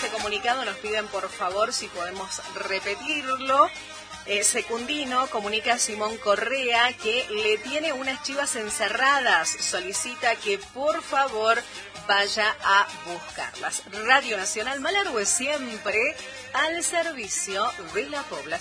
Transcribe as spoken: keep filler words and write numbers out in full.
este comunicado nos piden por favor si podemos repetirlo. Eh, Secundino comunica a Simón Correa que le tiene unas chivas encerradas. Solicita que por favor vaya a buscarlas. Radio Nacional Malargüe siempre al servicio de la población.